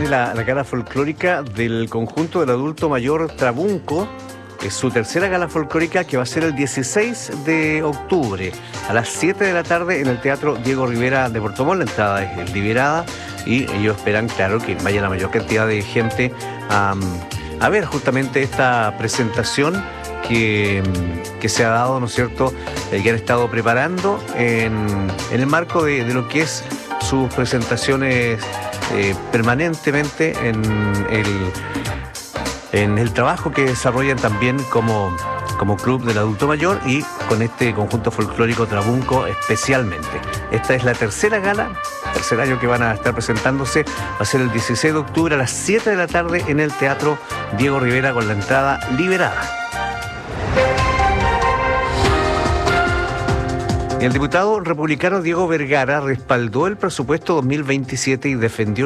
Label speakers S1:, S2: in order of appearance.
S1: la gala folclórica del conjunto del adulto mayor Trabunco. Es su tercera gala folclórica que va a ser el 16 de octubre a las 7 de la tarde en el Teatro Diego Rivera de Puerto Montt. La entrada es liberada y ellos esperan, claro, que vaya la mayor cantidad de gente a ver justamente esta presentación que se ha dado, ¿no es cierto?, que han estado preparando en el marco de lo que es sus presentaciones permanentemente en el trabajo que desarrollan también como club del adulto mayor y con este conjunto folclórico Trabunco especialmente. Esta es la tercera gala, tercer año que van a estar presentándose. Va a ser el 16 de octubre a las 7 de la tarde en el Teatro Diego Rivera con la entrada liberada. Y el diputado republicano Diego Vergara respaldó el presupuesto 2027 y defendió